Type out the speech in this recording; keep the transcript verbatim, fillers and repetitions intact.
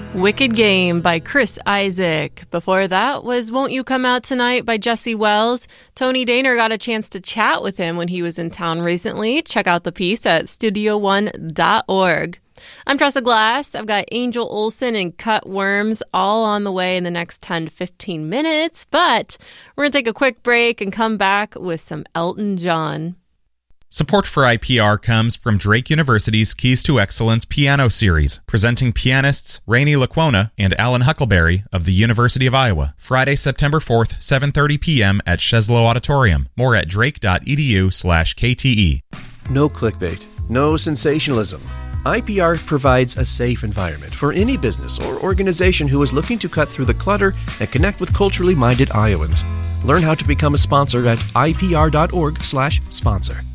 Wicked Game by Chris Isaak. Before that was Won't You Come Out Tonight by Jesse Wells. Tony Daner got a chance to chat with him when he was in town recently. Check out the piece at studio one dot org. I'm Tressa Glass. I've got Angel Olsen and Cut Worms all on the way in the next ten to fifteen minutes, but we're going to take a quick break and come back with some Elton John. Support for I P R comes from Drake University's Keys to Excellence Piano Series, presenting pianists Rainey Laquona and Alan Huckleberry of the University of Iowa. Friday, September fourth, seven thirty p.m. at Sheslow Auditorium. More at drake.edu slash KTE. No clickbait, no sensationalism. I P R provides a safe environment for any business or organization who is looking to cut through the clutter and connect with culturally minded Iowans. Learn how to become a sponsor at I P R dot org slash sponsor.